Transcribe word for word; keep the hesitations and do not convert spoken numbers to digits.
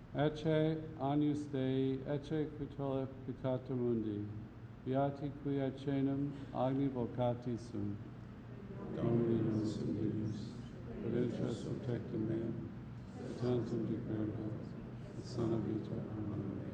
Ecce agnus Dei, ecce qui tollet peccata mundi, beati qui ecenum agni vocati sunt. Domini nos invidius, prudentias protectum meum, et tantum decurrendo, et sana vita. Amen.